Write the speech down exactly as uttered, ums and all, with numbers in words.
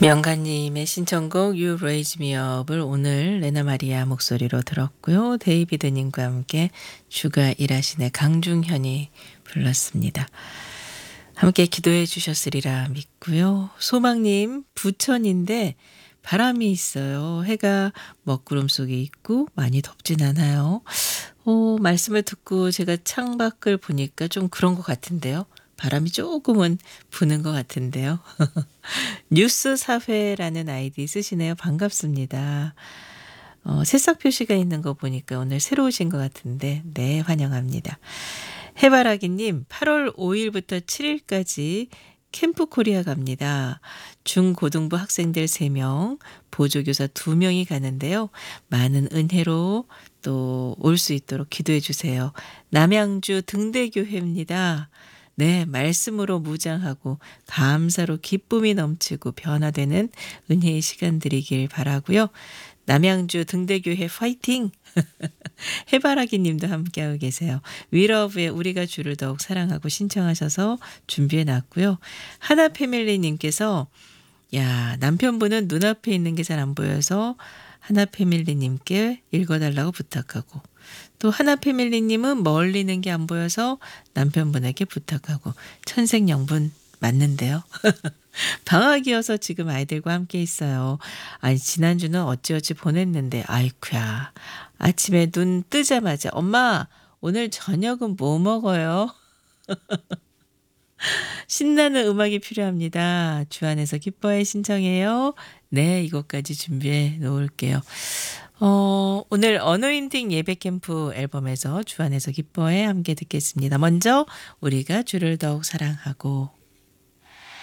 명가님의 신청곡 You Raise Me Up을 오늘 레나 마리아 목소리로 들었고요. 데이비드님과 함께 주가 일하시네 강중현이 불렀습니다. 함께 기도해 주셨으리라 믿고요. 소망님 부천인데 바람이 있어요. 해가 먹구름 속에 있고 많이 덥진 않아요. 어, 말씀을 듣고 제가 창밖을 보니까 좀 그런 것 같은데요. 바람이 조금은 부는 것 같은데요. 뉴스 사회라는 아이디 쓰시네요. 반갑습니다. 어, 새싹 표시가 있는 거 보니까 오늘 새로 오신 것 같은데 네, 환영합니다. 해바라기님 팔월 오일부터 칠일까지 캠프 코리아 갑니다. 중고등부 학생들 세 명, 보조교사 두 명이 가는데요. 많은 은혜로 또 올 수 있도록 기도해 주세요. 남양주 등대교회입니다. 네, 말씀으로 무장하고 감사로 기쁨이 넘치고 변화되는 은혜의 시간 드리길 바라고요. 남양주 등대교회 파이팅! 해바라기 님도 함께하고 계세요. 위러브의 우리가 주를 더욱 사랑하고 신청하셔서 준비해 놨고요. 하나 패밀리 님께서 야, 남편분은 눈앞에 있는 게 잘 안 보여서 하나 패밀리 님께 읽어달라고 부탁하고 또 하나 패밀리 님은 멀리 있는 게 안 보여서 남편분에게 부탁하고 천생연분 맞는데요. 방학이어서 지금 아이들과 함께 있어요. 아니 지난주는 어찌어찌 보냈는데 아이쿠야 아침에 눈 뜨자마자 엄마 오늘 저녁은 뭐 먹어요? 신나는 음악이 필요합니다. 주 안에서 기뻐해 신청해요. 네, 이것까지 준비해 놓을게요. 어, 오늘 어노인팅 예배 캠프 앨범에서 주 안에서 기뻐해 함께 듣겠습니다. 먼저 우리가 주를 더욱 사랑하고